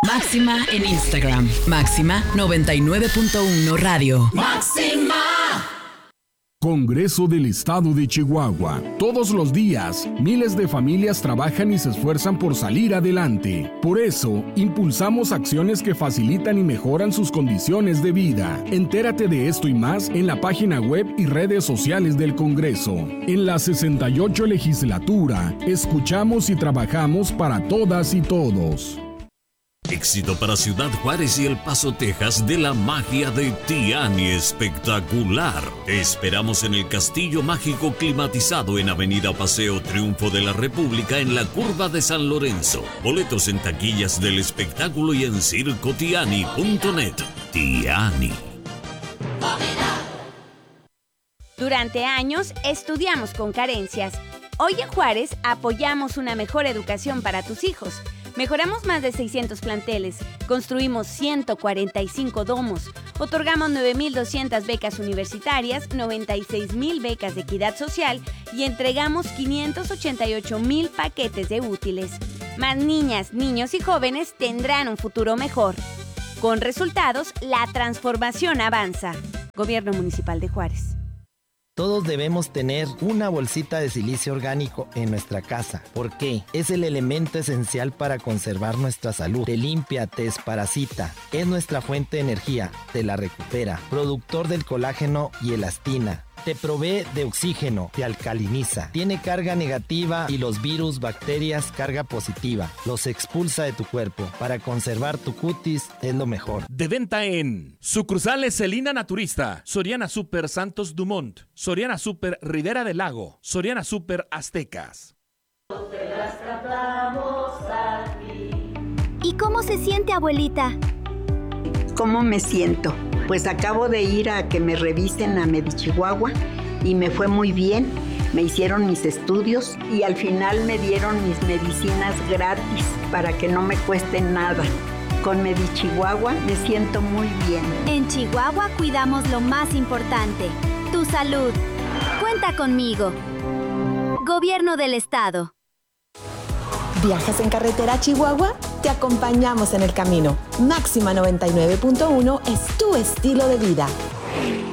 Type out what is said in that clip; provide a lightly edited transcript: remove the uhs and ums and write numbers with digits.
Máxima en Instagram. Máxima 99.1 Radio. ¡Máxima! Congreso del Estado de Chihuahua. Todos los días, miles de familias trabajan y se esfuerzan por salir adelante. Por eso, impulsamos acciones que facilitan y mejoran sus condiciones de vida. Entérate de esto y más en la página web y redes sociales del Congreso. En la 68 legislatura, escuchamos y trabajamos para todas y todos. Éxito para Ciudad Juárez y El Paso, Texas, de la magia de Tiani Espectacular. Te esperamos en el Castillo Mágico climatizado en Avenida Paseo Triunfo de la República en la curva de San Lorenzo. Boletos en taquillas del espectáculo y en circotiani.net. Tiani. Durante años estudiamos con carencias. Hoy en Juárez apoyamos una mejor educación para tus hijos. Mejoramos más de 600 planteles, construimos 145 domos, otorgamos 9,200 becas universitarias, 96,000 becas de equidad social y entregamos 588,000 paquetes de útiles. Más niñas, niños y jóvenes tendrán un futuro mejor. Con resultados, la transformación avanza. Gobierno Municipal de Juárez. Todos debemos tener una bolsita de silicio orgánico en nuestra casa. ¿Por qué? Es el elemento esencial para conservar nuestra salud. Te limpia, te desparasita. Es nuestra fuente de energía. Te la recupera. Productor del colágeno y elastina. Te provee de oxígeno, te alcaliniza. Tiene carga negativa y los virus, bacterias, carga positiva. Los expulsa de tu cuerpo. Para conservar tu cutis es lo mejor. De venta en sucursales Celina Naturista, Soriana Super Santos Dumont, Soriana Super Rivera del Lago, Soriana Super Aztecas. ¿Y cómo se siente, abuelita? ¿Cómo me siento? Pues acabo de ir a que me revisen a Medichihuahua y me fue muy bien. Me hicieron mis estudios y al final me dieron mis medicinas gratis para que no me cueste nada. Con Medichihuahua me siento muy bien. En Chihuahua cuidamos lo más importante, tu salud. Cuenta conmigo. Gobierno del Estado. ¿Viajas en carretera a Chihuahua? Te acompañamos en el camino. Máxima 99.1 es tu estilo de vida.